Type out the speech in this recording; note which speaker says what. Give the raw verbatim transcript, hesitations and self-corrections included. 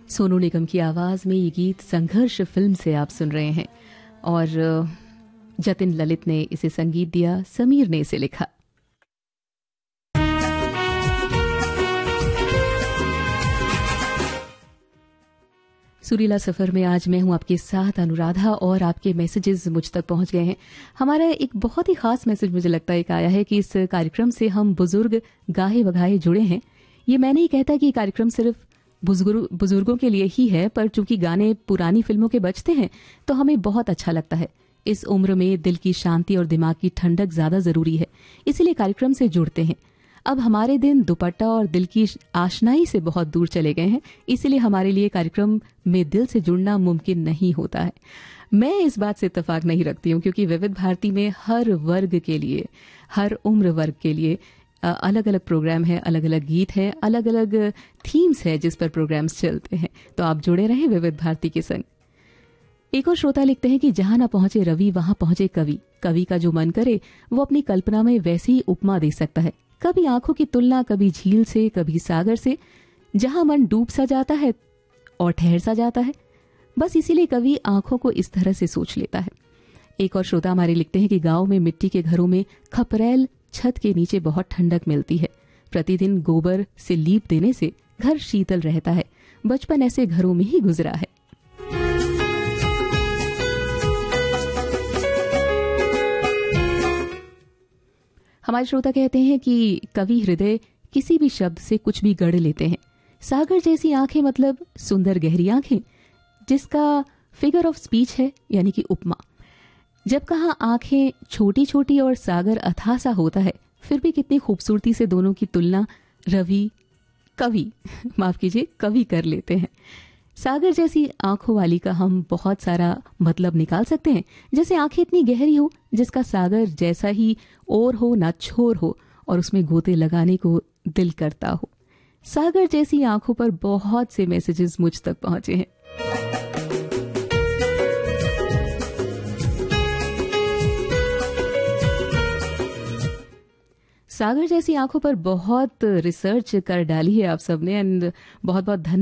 Speaker 1: सोनू निगम की आवाज में ये गीत संघर्ष फिल्म से आप सुन रहे हैं और जतिन ललित ने इसे संगीत दिया, समीर ने इसे लिखा। सुरीला सफर में आज मैं हूं आपके साथ अनुराधा और आपके मैसेजेस मुझ तक पहुंच गए हैं। हमारा एक बहुत ही खास मैसेज मुझे लगता है एक आया है कि इस कार्यक्रम से हम बुजुर्ग गाहे बगाहे जुड़े हैं। ये मैं नहीं कहता कि कार्यक्रम सिर्फ बुजुर्ग बुजुर्गों के लिए ही है, पर चूंकि गाने पुरानी फिल्मों के बजते हैं तो हमें बहुत अच्छा लगता है। इस उम्र में दिल की शांति और दिमाग की ठंडक ज्यादा जरूरी है, इसीलिए कार्यक्रम से जुड़ते हैं। अब हमारे दिन दुपट्टा और दिल की आशनाई से बहुत दूर चले गए हैं, इसीलिए हमारे लिए कार्यक्रम में दिल से जुड़ना मुमकिन नहीं होता है। मैं इस बात से इत्तेफाक नहीं रखती हूँ, क्योंकि विविध भारती में हर वर्ग के लिए, हर उम्र वर्ग के लिए अलग अलग प्रोग्राम है, अलग अलग गीत है, अलग अलग थीम्स है जिस पर प्रोग्राम्स चलते हैं। तो आप जुड़े रहें विविध भारती के संग। एक और श्रोता लिखते हैं कि जहां ना पहुंचे रवि वहां पहुंचे कवि। कवि का जो मन करे वो अपनी कल्पना में वैसी ही उपमा दे सकता है, कभी आंखों की तुलना, कभी झील से, कभी सागर से। जहां मन डूब सा जाता है और ठहर सा जाता है, बस इसीलिए कवि आंखों को इस तरह से सोच लेता है। एक और श्रोता हमारे लिखते हैं कि गांव में मिट्टी के घरों में खपरेल छत के नीचे बहुत ठंडक मिलती है। प्रतिदिन गोबर से लीप देने से घर शीतल रहता है। बचपन ऐसे घरों में ही गुजरा है। हमारे श्रोता कहते हैं कि कवि हृदय किसी भी शब्द से कुछ भी गढ़ लेते हैं। सागर जैसी आंखें मतलब सुंदर गहरी आंखें, जिसका फिगर ऑफ स्पीच है यानी कि उपमा। जब कहा आंखें छोटी छोटी और सागर अथाह सा होता है, फिर भी कितनी खूबसूरती से दोनों की तुलना रवि कवि माफ कीजिए कवि कर लेते हैं। सागर जैसी आंखों वाली का हम बहुत सारा मतलब निकाल सकते हैं। जैसे आंखें इतनी गहरी हो जिसका सागर जैसा ही और हो ना छोर हो और उसमें गोते लगाने को दिल करता हो। सागर जैसी आंखों पर बहुत से मैसेजेस मुझ तक पहुंचे हैं। सागर जैसी आंखों पर बहुत रिसर्च कर डाली है आप सबने, एंड बहुत बहुत धन्यवाद।